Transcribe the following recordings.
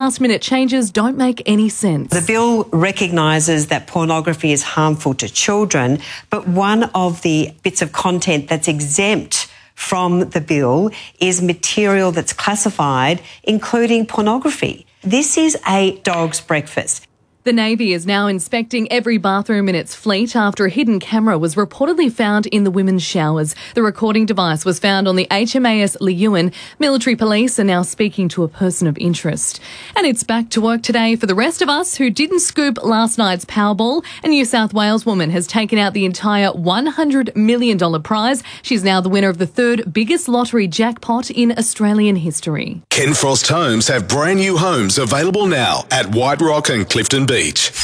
last-minute changes don't make any sense. The bill recognises that pornography is harmful to children, but one of the bits of content that's exempt from the bill is material that's classified, including pornography. This is a dog's breakfast. The Navy is now inspecting every bathroom in its fleet after a hidden camera was reportedly found in the women's showers. The recording device was found on the HMAS Leeuwin. Military police are now speaking to a person of interest. And it's back to work today for the rest of us who didn't scoop last night's Powerball. A New South Wales woman has taken out the entire $100 million prize. She's now the winner of the third biggest lottery jackpot in Australian history. Ken Frost Homes have brand new homes available now at White Rock and Clifton Beach.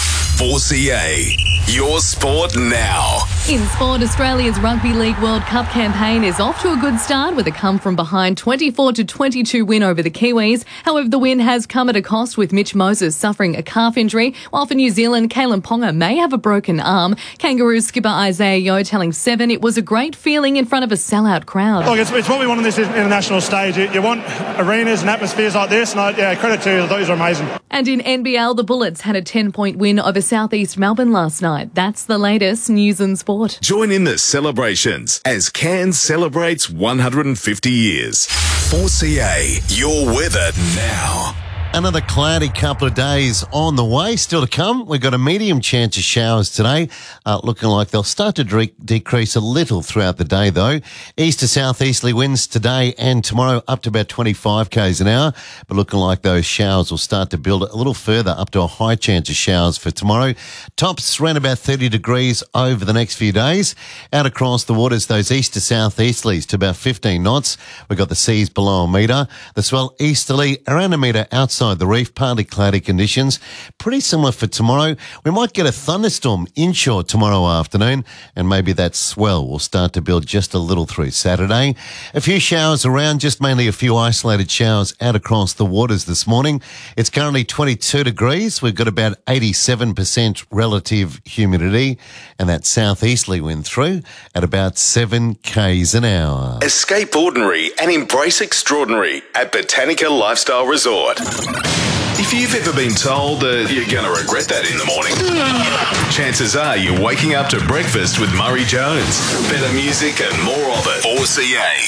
4CA, your sport now. In sport, Australia's Rugby League World Cup campaign is off to a good start with a come-from-behind 24-22 win over the Kiwis. However, the win has come at a cost, with Mitch Moses suffering a calf injury, while for New Zealand, Kalen Ponga may have a broken arm. Kangaroos skipper Isaiah Yeo telling Seven it was a great feeling in front of a sellout crowd. Look, it's what we want on this international stage. You want arenas and atmospheres like this, and credit to you, those are amazing. And in NBL, the Bullets had a 10-point win over Southeast Melbourne last night. That's the latest news and sport. Join in the celebrations as Cairns celebrates 150 years. 4CA, your weather now. Another cloudy couple of days on the way. Still to come, we've got a medium chance of showers today, looking like they'll start to decrease a little throughout the day, though. East to southeasterly winds today and tomorrow up to about 25 k's an hour, but looking like those showers will start to build a little further up to a high chance of showers for tomorrow. Tops around about 30 degrees over the next few days. Out across the waters, those east to southeasterlies to about 15 knots. We've got the seas below a metre. The swell easterly around a metre outside the reef, partly cloudy conditions. Pretty similar for tomorrow. We might get a thunderstorm inshore tomorrow afternoon, and maybe that swell will start to build just a little through Saturday. A few showers around, just mainly a few isolated showers out across the waters this morning. It's currently 22 degrees. We've got about 87% relative humidity, and that southeasterly wind through at about 7 k's an hour. Escape ordinary and embrace extraordinary at Botanica Lifestyle Resort. If you've ever been told that you're going to regret that in the morning, chances are you're waking up to breakfast with Murray Jones. Better music and more of it. 4CA.